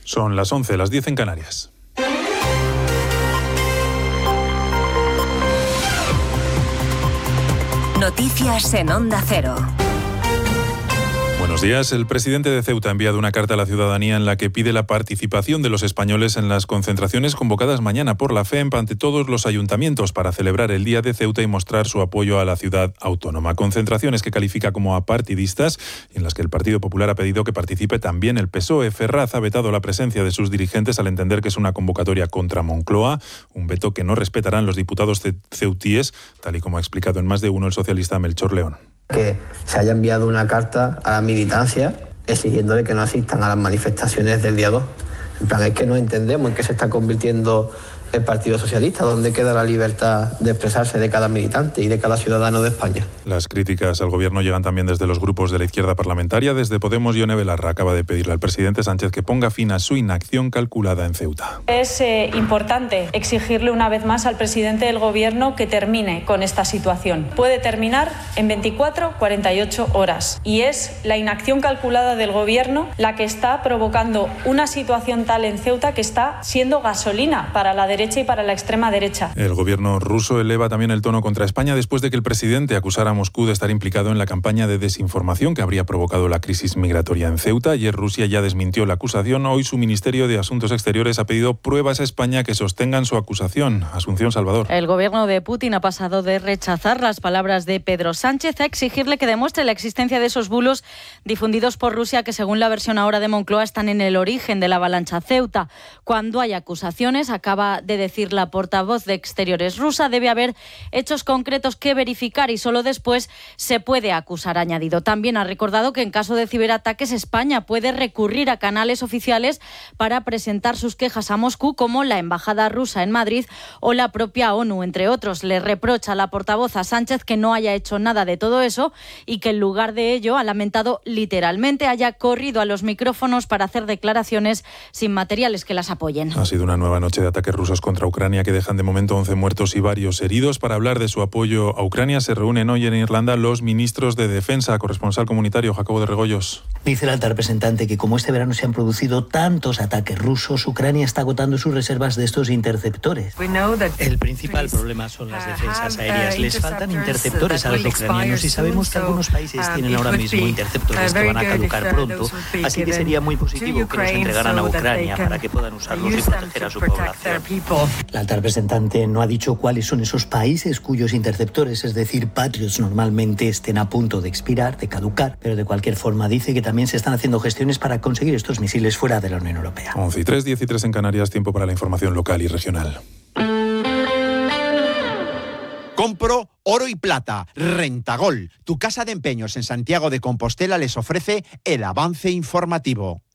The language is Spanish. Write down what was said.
Son las 11, las 10 en Canarias. Noticias en Onda Cero. Buenos días. El presidente de Ceuta ha enviado una carta a la ciudadanía en la que pide la participación de los españoles en las concentraciones convocadas mañana por la FEMP ante todos los ayuntamientos para celebrar el Día de Ceuta y mostrar su apoyo a la ciudad autónoma. Concentraciones que califica como apartidistas y en las que el Partido Popular ha pedido que participe también el PSOE. Ferraz ha vetado la presencia de sus dirigentes al entender que es una convocatoria contra Moncloa, un veto que no respetarán los diputados ceutíes, tal y como ha explicado en más de uno el socialista Melchor León. Que se haya enviado una carta a la militancia exigiéndole que no asistan a las manifestaciones del día 2. En plan, es que no entendemos en qué se está convirtiendo el Partido Socialista, dónde queda la libertad de expresarse de cada militante y de cada ciudadano de España. Las críticas al gobierno llegan también desde los grupos de la izquierda parlamentaria. Desde Podemos, Ione Belarra acaba de pedirle al presidente Sánchez que ponga fin a su inacción calculada en Ceuta. Es importante exigirle una vez más al presidente del gobierno que termine con esta situación. Puede terminar en 24, 48 horas. Y es la inacción calculada del gobierno la que está provocando una situación tal en Ceuta que está siendo gasolina para la derecha y para la extrema derecha. El gobierno ruso eleva también el tono contra España después de que el presidente acusara a Moscú de estar implicado en la campaña de desinformación que habría provocado la crisis migratoria en Ceuta. Ayer Rusia ya desmintió la acusación. Hoy su Ministerio de Asuntos Exteriores ha pedido pruebas a España que sostengan su acusación. Asunción Salvador. El gobierno de Putin ha pasado de rechazar las palabras de Pedro Sánchez a exigirle que demuestre la existencia de esos bulos difundidos por Rusia que, según la versión ahora de Moncloa, están en el origen de la avalancha Ceuta. Cuando hay acusaciones, acaba de decir la portavoz de Exteriores rusa, debe haber hechos concretos que verificar y solo después se puede acusar, ha añadido. También ha recordado que en caso de ciberataques España puede recurrir a canales oficiales para presentar sus quejas a Moscú, como la Embajada rusa en Madrid o la propia ONU, entre otros. Le reprocha la portavoz a Sánchez que no haya hecho nada de todo eso y que en lugar de ello, ha lamentado literalmente, haya corrido a los micrófonos para hacer declaraciones sin materiales que las apoyen. Ha sido una nueva noche de ataques rusos contra Ucrania que dejan de momento 11 muertos y varios heridos. Para hablar de su apoyo a Ucrania se reúnen hoy en Irlanda los ministros de Defensa. Corresponsal comunitario Jacobo de Regoyos. Dice el alta representante que como este verano se han producido tantos ataques rusos, Ucrania está agotando sus reservas de estos interceptores. El principal problema son las defensas aéreas. Les faltan interceptores a los ucranianos y sabemos que algunos países tienen ahora mismo interceptores que van a caducar pronto, así que sería muy positivo que los entregaran a Ucrania para que puedan usarlos y proteger a su población. La alta representante no ha dicho cuáles son esos países cuyos interceptores, es decir, Patriots, normalmente estén a punto de expirar, de caducar, pero de cualquier forma dice que también se están haciendo gestiones para conseguir estos misiles fuera de la Unión Europea. 11:03, 10:03 en Canarias, tiempo para la información local y regional. Compro oro y plata. Rentagol, tu casa de empeños en Santiago de Compostela, les ofrece el avance informativo.